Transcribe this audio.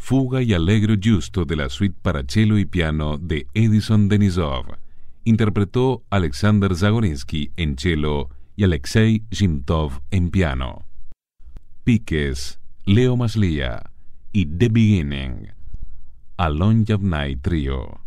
Fuga y Allegro Giusto de la suite para cello y piano de Edison Denisov. Interpretó Alexander Zagorinsky en cello y Alexei Zhimtov en piano. Piques, Leo Maslia y The Beginning, A Long Night Trio.